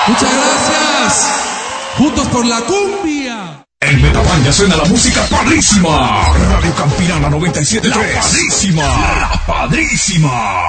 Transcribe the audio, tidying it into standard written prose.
Muchas gracias. Juntos por la cumbia. En Metapán ya suena la música padrísima. Radio Campirana 97.3. La padrísima. La padrísima.